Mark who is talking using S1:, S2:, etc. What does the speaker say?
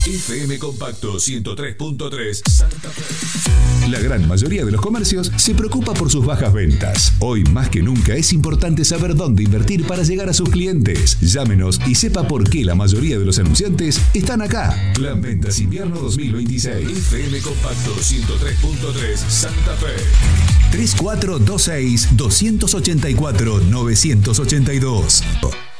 S1: FM Compacto 103.3 Santa Fe. La gran mayoría de los comercios se preocupa por sus bajas ventas. Hoy más que nunca es importante saber dónde invertir para llegar a sus clientes. Llámenos y sepa por qué la mayoría de los anunciantes están acá. Plan Ventas Invierno 2026. FM Compacto 103.3 Santa Fe.
S2: 3426 284 982.